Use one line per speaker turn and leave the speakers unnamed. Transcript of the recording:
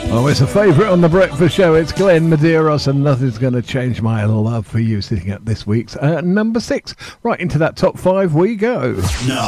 Oh, it's a favourite on the breakfast show. It's Glenn Medeiros, and nothing's going to change my love for you. Sitting at this week's number 6. Right into that top 5 we go.
Now,